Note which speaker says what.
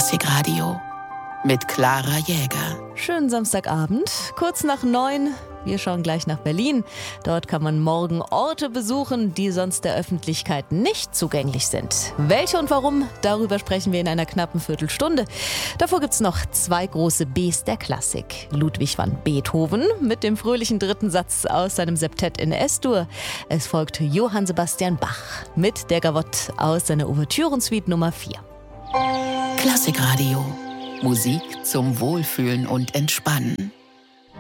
Speaker 1: Klassikradio mit Clara Jäger.
Speaker 2: Schönen Samstagabend, kurz nach 9. Wir schauen gleich nach Berlin. Dort kann man morgen Orte besuchen, die sonst der Öffentlichkeit nicht zugänglich sind. Welche und warum, darüber sprechen wir in einer knappen Viertelstunde. Davor gibt's noch 2 große Bs der Klassik. Ludwig van Beethoven mit dem fröhlichen 3. Satz aus seinem Septett in S-Dur. Es folgt Johann Sebastian Bach mit der Gavotte aus seiner Ouvertürensuite Nummer 4.
Speaker 1: Klassikradio. Musik zum Wohlfühlen und Entspannen.